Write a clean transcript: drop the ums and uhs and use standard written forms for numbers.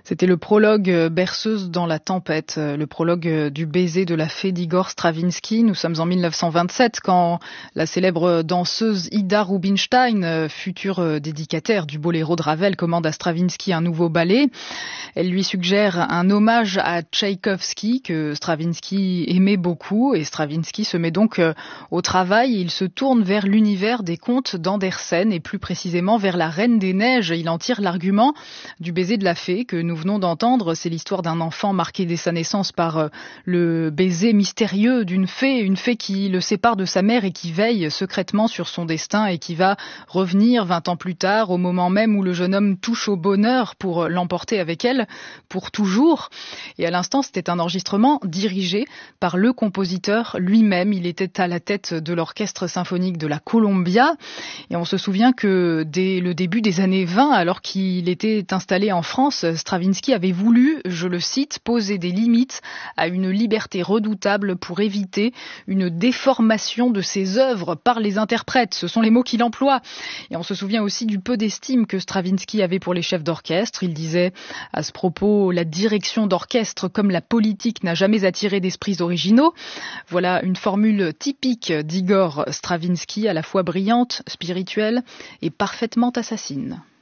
C'était le prologue berceuse dans la tempête, le prologue du baiser de la fée d'Igor Stravinsky. Nous sommes en 1927 quand la célèbre danseuse Ida Rubinstein, future dédicataire du boléro de Ravel, commande à Stravinsky un nouveau ballet. Elle lui suggère un hommage à Tchaïkovski que Stravinsky aimait beaucoup et Stravinsky se met donc au travail. Il se tourne vers l'univers des contes d'Andersen et plus précisément vers la Reine des Neiges. Il en tire l'argument du baiser de la fée que nous venons d'entendre. C'est l'histoire d'un enfant marqué dès sa naissance par le baiser mystérieux d'une fée, une fée qui le sépare de sa mère et qui veille secrètement sur son destin et qui va revenir 20 ans plus tard au moment même où le jeune homme touche au bonheur pour l'emporter avec elle pour toujours. Et à l'instant, c'était un enregistrement dirigé par le compositeur lui-même. Il était à la tête de l'orchestre symphonique de la Columbia et on se souvient que dès le début des années 20, alors qu'il était installé en France, Stravinsky avait voulu, je le cite, poser des limites à une liberté redoutable pour éviter une déformation de ses œuvres par les interprètes. Ce sont les mots qu'il emploie. Et on se souvient aussi du peu d'estime que Stravinsky avait pour les chefs d'orchestre. Il disait à ce propos, la direction d'orchestre comme la politique n'a jamais attiré d'esprits originaux. Voilà une formule typique d'Igor Stravinsky, à la fois brillante, spirituelle et parfaitement assassine.